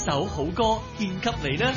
首好歌獻給你呢？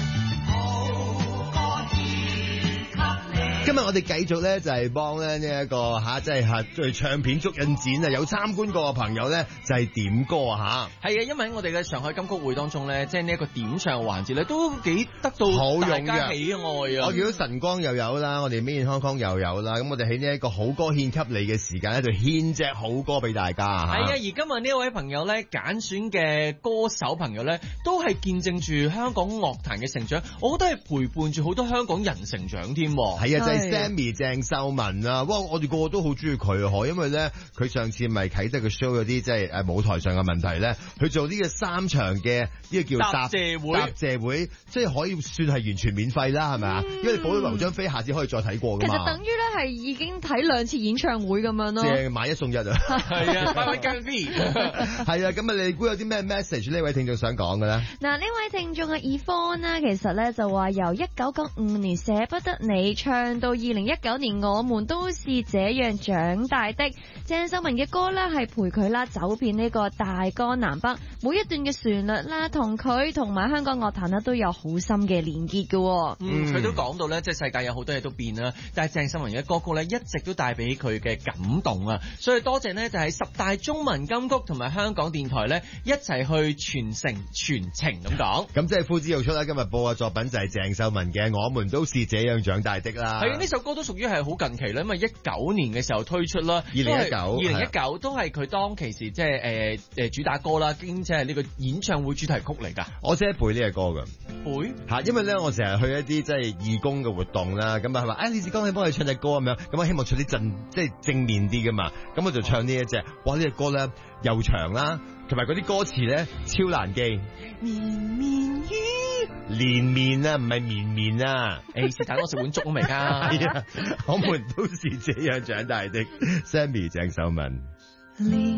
今日我哋繼續咧就係幫咧呢一個即係唱片足印展啊，有參觀過嘅朋友咧就係點歌啊嚇。 係啊，因為喺我哋嘅上海金曲會當中咧，即係呢一個點唱環節咧，都幾得到大家喜愛啊！ 我見到晨光又有啦，我哋Made in Hong Kong又有啦，咁我哋喺呢一個好歌獻給你嘅時間咧，就獻隻好歌俾大家嚇。 係啊，而今日呢位朋友咧揀選嘅歌手朋友咧，都係見證住香港樂壇嘅成長，我覺得係陪伴住好多香港人成長添。 係啊，就係 Sammy 鄭秀文啊！哇，我哋個個都好中意佢啊！因為咧佢上次咪啟德嘅 show 有啲即係舞台上嘅問題咧，佢做呢個3場嘅呢個叫答謝會，即係可以算係完全免費啦，係咪啊？因為你補咗留張飛，下次可以再睇過㗎嘛。 其實等於咧係已經睇2次演唱會咁樣咯。 即係買1送1啊！ 係啊，買間飛。 係啊，咁啊，你估有啲咩 message 呢位聽眾想講嘅咧？ 嗱，呢位聽眾嘅 Yvonne 啦，其實咧就話由1995年捨不得你唱到2019年我們都是這樣長大的。鄭秀文嘅歌咧係陪佢啦走遍呢個大江南北，每一段嘅旋律啦同佢同埋香港樂壇啦都有好深嘅連結嘅。 佢都講到咧，即係世界有好多嘢都變啦，但係鄭秀文嘅歌曲咧一直都帶俾佢嘅感動啊！所以多謝呢，就係10大中文金曲同埋香港電台咧一齊去傳承傳情咁講。 咁即係呼之欲出啦！今日播嘅作品就係鄭秀文嘅《我們都是這樣長大的》啦。 係啊，呢首歌都屬於係好近期啦，因為19年嘅時候推出啦。2019都係佢當其時即係主打歌啦，兼且係呢個演唱會主題曲嚟㗎。 我識背呢個歌㗎。 背嚇，因為咧我成日去一啲即係義工嘅活動啦，咁啊係嘛？李志剛你幫佢唱隻歌咁樣，咁我希望唱啲即係正面啲㗎嘛，咁我就唱呢一隻。哇！呢隻歌咧又長啦，同埋嗰啲歌詞咧超難記。綿綿雨，連綿啊，唔係綿綿啊。 是但我食碗粥都未㗎。 係啊，我們都是這樣長大的。Sammy 鄭秀文。